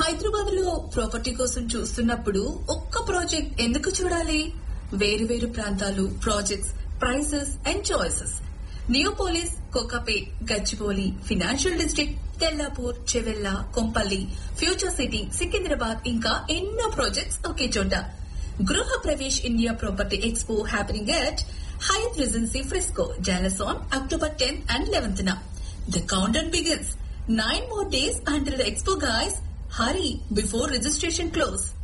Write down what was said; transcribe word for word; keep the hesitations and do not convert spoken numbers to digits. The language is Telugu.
హైదరాబాద్ లో ప్రాపర్టీ కోసం చూస్తున్నప్పుడు ఒక్క ప్రాజెక్ట్ ఎందుకు చూడాలి? వేరు వేరు ప్రాంతాలు, projects, prices and choices. Neopolis, Kokapet, Gachibowli, financial district, Tellapur, Chevella, Kompally, future city, Secunderabad ఇంకా ఎన్నో ప్రాజెక్ట్స్ ఒకే చోట. గృహ Pravesh India property expo happening at Hyatt Regency Frisco, Dallas on October tenth and eleventh. The countdown begins. Nine more days until the expo, guys. Hurry before registration close.